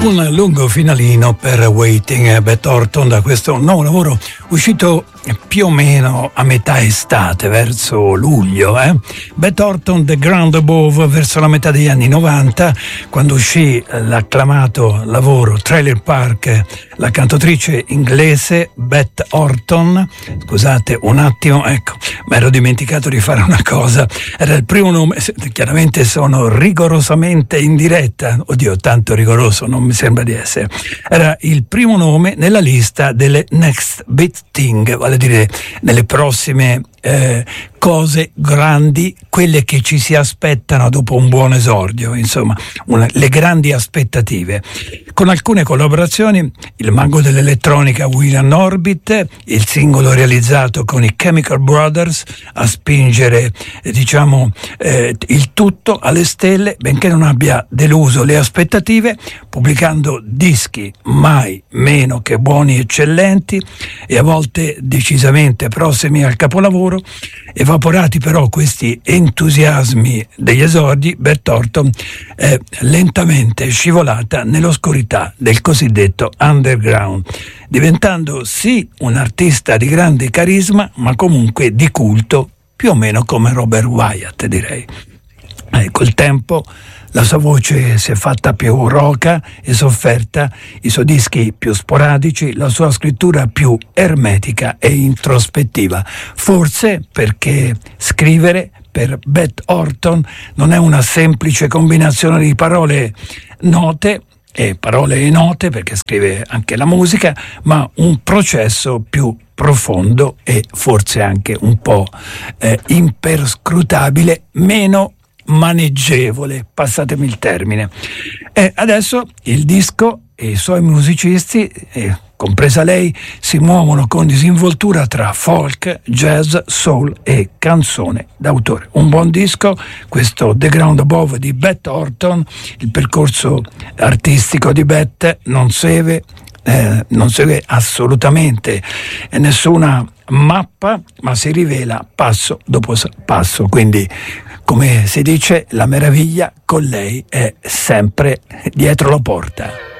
Un lungo finalino per Waiting, Beth Orton, da questo nuovo lavoro uscito più o meno a metà estate, verso luglio. Beth Orton, The Ground Above, verso la metà degli anni 90, quando uscì l'acclamato lavoro Trailer Park, la cantautrice inglese Beth Orton. Scusate un attimo, ecco, mi ero dimenticato di fare una cosa. Era il primo nome, chiaramente sono rigorosamente in diretta, oddio, tanto rigoroso non mi sembra di essere. Era il primo nome nella lista delle Next Big Thing, vale a dire nelle prossime cose grandi, quelle che ci si aspettano dopo un buon esordio, insomma, le grandi aspettative. Con alcune collaborazioni, il mago dell'elettronica William Orbit, il singolo realizzato con i Chemical Brothers a spingere, il tutto alle stelle, benché non abbia deluso le aspettative, pubblicando dischi mai meno che buoni, eccellenti e a volte decisamente prossimi al capolavoro. Evaporati però questi entusiasmi degli esordi, Beth Orton è lentamente scivolata nell'oscurità del cosiddetto underground, diventando sì un artista di grande carisma, ma comunque di culto, più o meno come Robert Wyatt, direi. Col tempo la sua voce si è fatta più roca e sofferta, i suoi dischi più sporadici, la sua scrittura più ermetica e introspettiva. Forse perché scrivere per Beth Orton non è una semplice combinazione di parole note, perché scrive anche la musica, ma un processo più profondo e forse anche un po' imperscrutabile, meno maneggevole, passatemi il termine. E adesso il disco e i suoi musicisti, compresa lei, si muovono con disinvoltura tra folk, jazz, soul e canzone d'autore. Un buon disco, questo The Ground Above di Beth Orton. Il percorso artistico di Beth non segue assolutamente nessuna mappa, ma si rivela passo dopo passo, quindi, come si dice, la meraviglia con lei è sempre dietro la porta.